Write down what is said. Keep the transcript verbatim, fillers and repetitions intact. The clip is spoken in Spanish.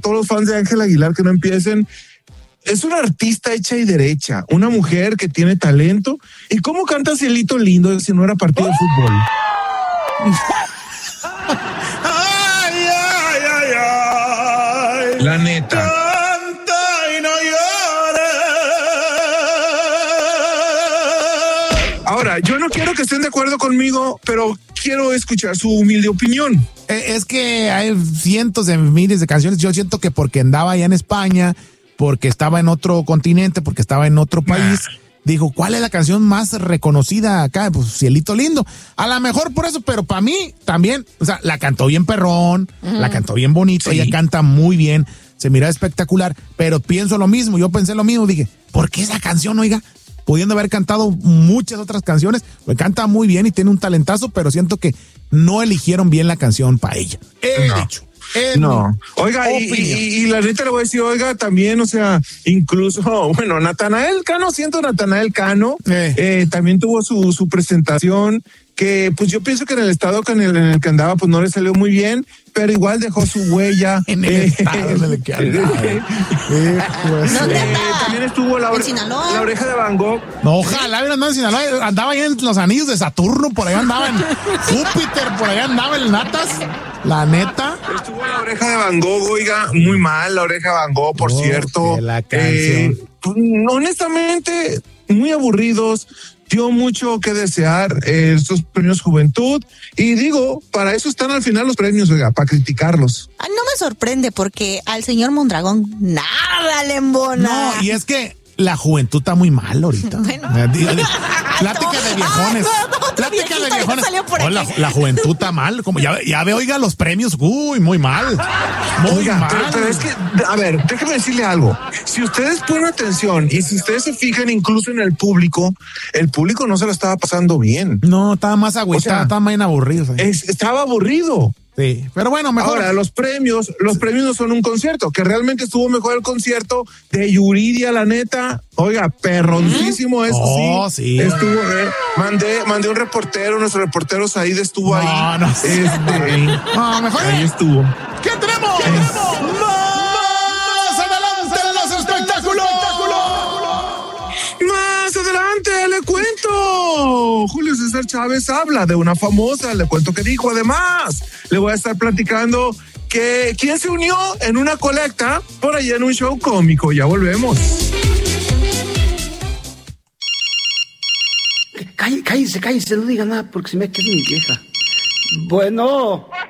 todos los fans de Ángela Aguilar que no empiecen. Es una artista hecha y derecha, una mujer que tiene talento. ¿Y cómo canta Cielito Lindo si no era partido de fútbol? Ay, ay, ay, ay. La neta. Canta y no llores. Ahora, yo no quiero que estén de acuerdo conmigo, pero quiero escuchar su humilde opinión. Eh, es que hay cientos de miles de canciones. Yo siento que porque andaba allá en España, porque estaba en otro continente, porque estaba en otro país, nah. dijo, ¿cuál es la canción más reconocida acá? Pues Cielito Lindo. A lo mejor por eso, pero para mí también, o sea, la cantó bien perrón, uh-huh. la cantó bien bonito, sí. ella canta muy bien, se mira espectacular, pero pienso lo mismo, yo pensé lo mismo, dije, ¿por qué esa canción, oiga? Pudiendo haber cantado muchas otras canciones, pues canta muy bien y tiene un talentazo, pero siento que no eligieron bien la canción para ella. He no. dicho. No, oiga, y, y, y la neta le voy a decir, oiga, también, o sea, incluso, bueno, Natanael Cano, siento Natanael Cano, eh. Eh, también tuvo su, su presentación, que pues yo pienso que en el estado que en el, en el que andaba, pues no le salió muy bien, pero igual dejó su huella. En el eh, estado en el que andaba. eh, pues, ¿Dónde eh, también estuvo la, ore- la oreja de Van Gogh. No, ojalá hubiera andado en Sinaloa, andaba ahí en los anillos de Saturno, por allá andaba en Júpiter, por allá andaba el Natas. La neta. Estuvo la oreja de Van Gogh, oiga, muy mal la oreja de Van Gogh, por oh, cierto. La canción. Eh, honestamente, muy aburridos. Dio mucho que desear eh, estos premios Juventud. Y digo, para eso están al final los premios, oiga, para criticarlos. Ah, no me sorprende porque al señor Mondragón nada le embona. No, y es que la juventud está muy mal ahorita. Bueno. Plática de viejones. Ah, no, no, Plática de viejones. Oh, la, la juventud está mal. Como ya, ya ve, oiga, los premios. Uy, muy mal. Muy oiga, mal. Pero, pero es que, a ver, déjeme decirle algo. Si ustedes ponen atención y si ustedes se fijan incluso en el público, el público no se lo estaba pasando bien. No, estaba más agüitado, o sea, estaba más aburrido. Es, estaba aburrido. Sí, pero bueno, mejor. Ahora, los premios, los premios no son un concierto, que realmente estuvo mejor el concierto de Yuridia, la neta. Oiga, perroncísimo eso, oh, sí. sí. Estuvo, eh, mandé, mandé un reportero, nuestro reportero Said estuvo no, ahí. No, este, no, mejor. Ahí estuvo. ¿Qué tenemos? ¿Qué tenemos? ¡Más adelante en los espectáculos! Más adelante, le cuento. Julio César Chávez habla de una famosa, le cuento qué dijo. Además, le voy a estar platicando que quién se unió en una colecta por allá en un show cómico. Ya volvemos. Cállese, cállese, cállese, no diga nada porque se me queda mi vieja. Bueno.